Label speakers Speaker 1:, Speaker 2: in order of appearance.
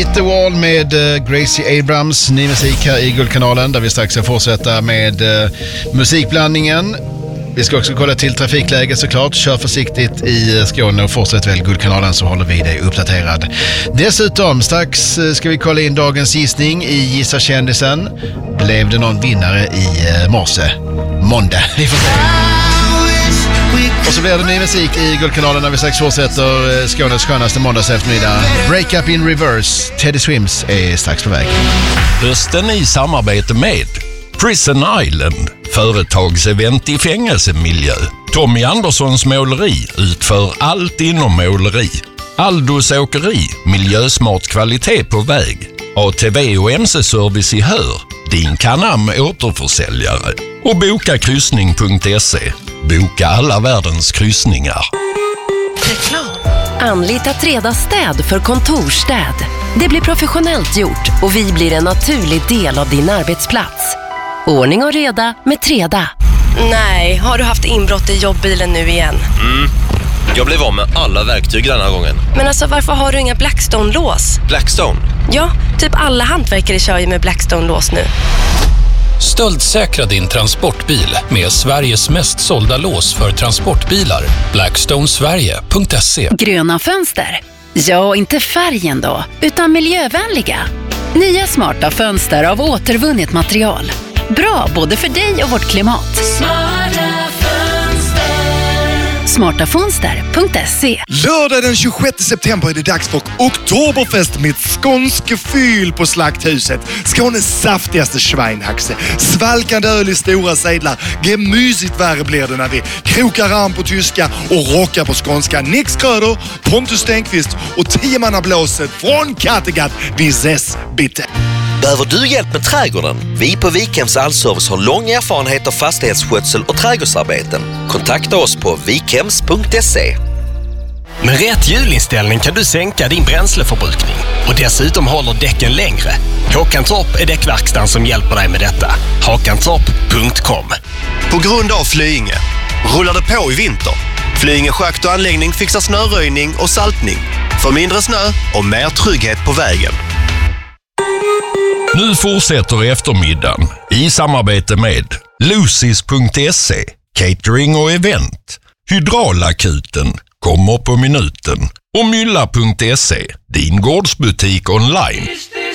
Speaker 1: The Wall med Gracie Abrams, ny musik här i Guldkanalen där vi strax ska fortsätta med musikblandningen. Vi ska också kolla till trafikläget såklart. Kör försiktigt i Skåne och fortsätt väl Guldkanalen så håller vi dig uppdaterad. Dessutom strax ska vi kolla in dagens gissning i Gissa kändisen. Blev det någon vinnare i morse? Måndag. Vi får se. Och så blir det ny musik i Guldkanalen när vi strax fortsätter Skånes skönaste måndags eftermiddag. Break Up in Reverse, Teddy Swims är strax på väg.
Speaker 2: Hösten i samarbete med Prison Island, företagsevent i fängelsemiljö. Tommy Anderssons måleri utför allt inom måleri. Aldos åkeri, miljösmart kvalitet på väg. ATV och MC-service i Hör, din Canam återförsäljare. Och bokakryssning.se. Boka alla världens kryssningar.
Speaker 3: Reklam. Anlita Treda städ för kontorstäd. Det blir professionellt gjort och vi blir en naturlig del av din arbetsplats. Ordning och reda med Treda.
Speaker 4: Nej, har du haft inbrott i jobbbilen nu igen?
Speaker 5: Jag blev av med alla verktyg den här gången.
Speaker 4: Men alltså varför har du inga Blackstone-lås?
Speaker 5: Blackstone?
Speaker 4: Ja, typ alla hantverkare kör ju med Blackstone-lås nu.
Speaker 6: Stöldsäkra din transportbil med Sveriges mest sålda lås för transportbilar. Blackstonesverige.se.
Speaker 7: Gröna fönster? Ja, inte färgen då, utan miljövänliga. Nya smarta fönster av återvunnet material. Bra både för dig och vårt klimat. Smartafönster.se.
Speaker 8: Lördag den 26 september är det dags för Oktoberfest med skånsk fyll på Slakthuset. Skånes saftigaste schweinhaxe. Svalkande öl i stora sedlar. Gemysigt värre blir det när vi krokar arm på tyska och rockar på skånska. Nix Kröder, Pontus Stenqvist och 10-mannablåset från Kattegatt. Vi ses bitte.
Speaker 9: Behöver du hjälp med trädgården? Vi på Vikhems Allservice har lång erfarenhet av fastighetsskötsel och trädgårdsarbeten. Kontakta oss på vikhems.se.
Speaker 10: Med rätt hjulinställning kan du sänka din bränsleförbrukning och dessutom håller däcken längre. Håkantorp är däckverkstan som hjälper dig med detta. Håkantorp.com.
Speaker 5: På grund av Flyinge rullar det på i vinter. Flyinge schakt och anläggning fixar snöröjning och saltning. För mindre snö och mer trygghet på vägen.
Speaker 2: Nu fortsätter eftermiddagen i samarbete med Lucis.se, catering och event. Hydraulakuten kommer på minuten. Och Mylla.se, din gårdsbutik online.